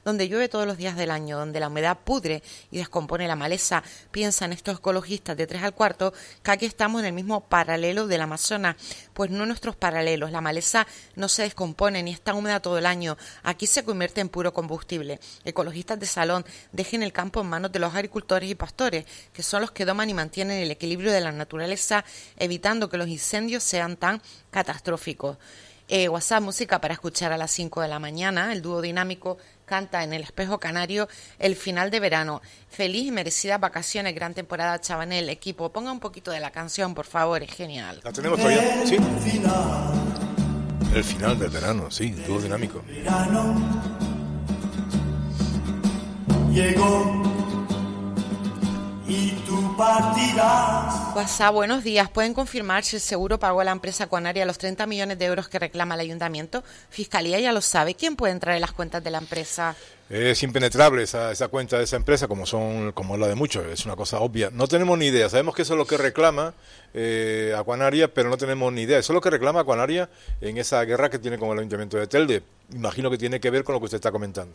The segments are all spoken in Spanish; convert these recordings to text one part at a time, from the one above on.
donde llueve todos los días del año, donde la humedad pudre y descompone la maleza. Piensan estos ecologistas de 3 al cuarto que aquí estamos en el mismo paralelo del Amazonas. Pues no nuestros paralelos, la maleza no se descompone ni está húmeda todo el año, aquí se convierte en puro combustible. Ecologistas de salón, dejen el campo en manos de los agricultores y pastores, que son los que doman y mantienen el equilibrio de la naturaleza, evitando que los incendios sean tan catastróficos. WhatsApp Música para escuchar a las 5 de la mañana. El dúo dinámico canta en el Espejo Canario el final de verano. Feliz y merecidas vacaciones, gran temporada, Chabanel. Equipo, ponga un poquito de la canción, por favor, es genial. ¿La tenemos todavía? Sí. El final del verano, sí, dúo dinámico. Llegó y tú partirás. WhatsApp, buenos días. ¿Pueden confirmar si el seguro pagó a la empresa Acuanaria los 30 millones de euros que reclama el ayuntamiento? Fiscalía ya lo sabe. ¿Quién puede entrar en las cuentas de la empresa? Es impenetrable esa cuenta de esa empresa, como la de muchos, es una cosa obvia. No tenemos ni idea, sabemos que eso es lo que reclama Acuanaria, pero no tenemos ni idea. Eso es lo que reclama Acuanaria en esa guerra que tiene con el ayuntamiento de Telde. Imagino que tiene que ver con lo que usted está comentando.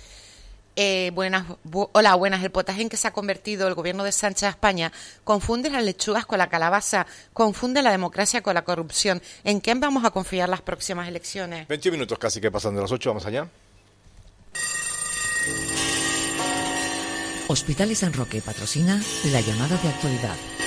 Hola, buenas. El potaje en que se ha convertido el gobierno de Sánchez a España confunde las lechugas con la calabaza, confunde la democracia con la corrupción. ¿En quién vamos a confiar las próximas elecciones? 20 minutos casi que pasan de las 8, vamos allá. Hospitales San Roque patrocina la llamada de actualidad.